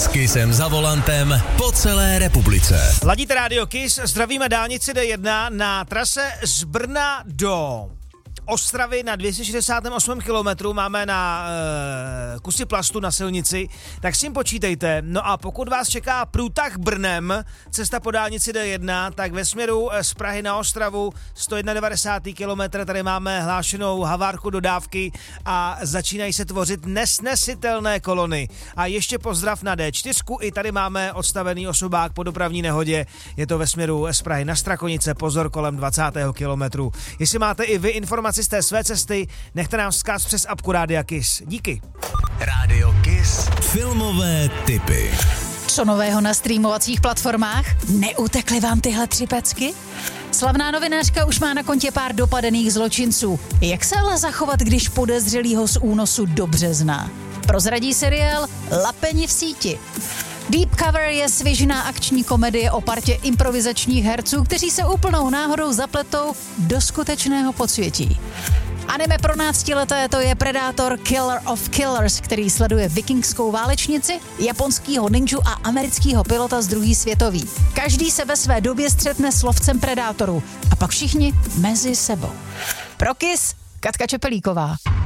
S Kissem za volantem po celé republice. Ladíte rádio Kiss, zdravíme dálnici D1 na trase z Brna do Ostravy na 268 kilometrů, máme na kusy plastu na silnici, tak s tím počítejte. No a pokud vás čeká průtah Brnem, cesta po dálnici D1, tak ve směru z Prahy na Ostravu 191 kilometr, tady máme hlášenou havárku dodávky a začínají se tvořit nesnesitelné kolony. A ještě pozdrav na D4, i tady máme odstavený osobák po dopravní nehodě, je to ve směru z Prahy na Strakonice, pozor kolem 20. kilometru. Jestli máte i vy informaci z té své cesty, nechte nám vzkaz přes apku Rádia Kiss. Díky. Rádio Kiss. Filmové tipy. Co nového na streamovacích platformách? Neutekly vám tyhle 3 pecky? Slavná novinářka už má na kontě pár dopadených zločinců. Jak se ale zachovat, když podezřelýho z únosu dobře zná? Prozradí seriál Lapeni v síti. Deep Cover je svěžná akční komedie o partě improvizačních herců, kteří se úplnou náhodou zapletou do skutečného podsvětí. Anime pro 12leté to je Predator Killer of Killers, který sleduje vikingskou válečnici, japonskýho ninju a americkýho pilota z druhé světové. Každý se ve své době střetne s lovcem predátorů a pak všichni mezi sebou. Pro Kiss, Katka Čepelíková.